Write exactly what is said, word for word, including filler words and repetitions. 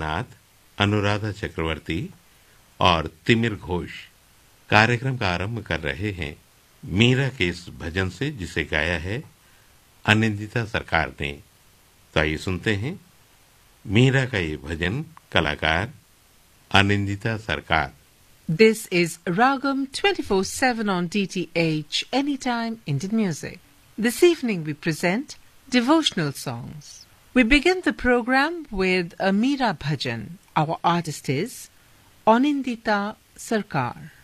नाथ, अनुराधा चक्रवर्ती और तिमिर घोष कार्यक्रम का आरंभ कर रहे हैं मीरा के इस भजन से, जिसे गाया है अनिंदिता सरकार ने। तो आइए सुनते हैं मीरा का ये भजन, कलाकार अनिंदिता सरकार। This is Ragam twenty-four seven on D T H, Anytime Indian Music. This evening we present devotional songs. We begin the program with a Meera bhajan. Our artist is Anindita Sarkar.